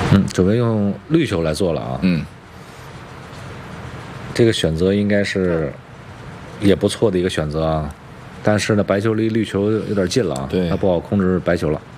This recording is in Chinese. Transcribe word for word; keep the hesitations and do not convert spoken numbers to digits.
嗯，准备用绿球来做了啊。 嗯， 这个选择应该是也不错的一个选择啊。但是呢，白球离绿球有点近了啊， 对， 它不好控制白球了。